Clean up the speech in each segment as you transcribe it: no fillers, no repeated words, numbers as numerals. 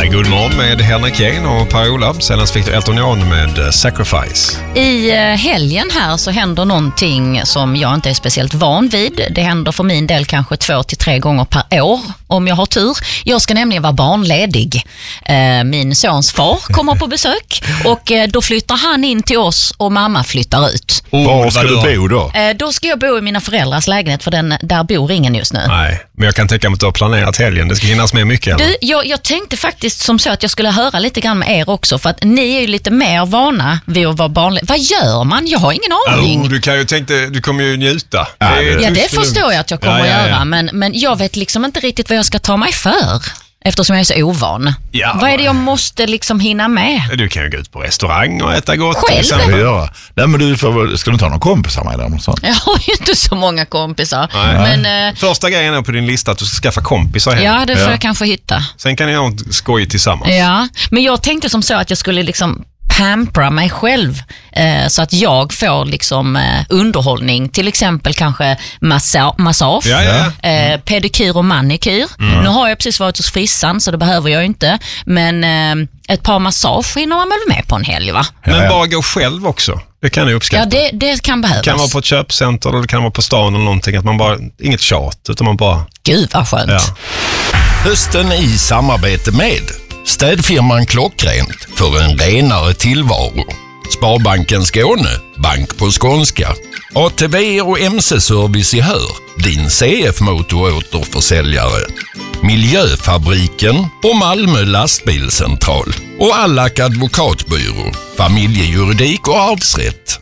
här är God morgon med Henrik Jane och Per-Ola. Senast fick du Elton John med Sacrifice. I helgen här så händer någonting som jag inte är speciellt van vid. Det händer för min del kanske 2 till 3 gånger per år om jag har tur. Jag ska nämligen vara barnledig. Min sons far kommer på besök och då flyttar han in till oss och mamma flyttar ut. Var ska du bo då? Då ska jag bo i mina föräldrars lägenhet för där bor ingen just nu. Nej, men jag kan tänka mig att du har planerat helgen. Det ska hinnas med mycket. Du, jag tänkte faktiskt som så att jag skulle höra lite grann med er också, för att ni är ju lite mer vana vid att vara barnledig. Vad gör man? Jag har ingen aning. Du kan ju tänka, du kommer ju njuta. Ja, det förstår jag att jag kommer att göra, men jag vet liksom inte riktigt vad jag ska ta mig för. Eftersom jag är så ovan. Ja, vad är det jag måste liksom hinna med? Du kan ju gå ut på restaurang och äta gott. Själv? Nej, men ska du ta någon kompisar med dig? Jag har ju inte så många kompisar. Men, första grejen är på din lista att du ska skaffa kompisar hem. Ja, det får jag kanske hitta. Sen kan ni ha en skoj tillsammans. Ja, men jag tänkte som så att jag skulle liksom pampra mig själv så att jag får liksom underhållning, till exempel kanske massage, pedikyr och manikyr. Nu har jag precis varit hos frissan så det behöver jag inte, men ett par massage hinner man väl med på en helg, va? Men bara gå själv också. Det kan jag uppskatta. Ja, det kan behövas. Det kan vara på ett köpcenter eller det kan vara på stan eller någonting, att man bara, inget tjat utan man bara... Gud vad skönt. Ja. Hösten i samarbete med städfirman Klockrent för en renare tillvaro. Sparbanken Skåne, bank på skånska. ATV och MC-service i Hör, din CF-motoråterförsäljare. Miljöfabriken och Malmö lastbilscentral. Och Allak advokatbyrå, familjejuridik och arvsrätt.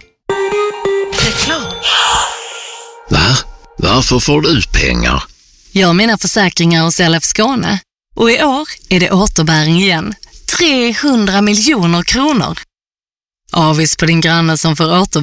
Va? Varför får du ut pengar? Jag har mina försäkringar hos LF Skåne. Och i år är det återbäring igen. 300 miljoner kronor. Avis på din granne som får återbäring.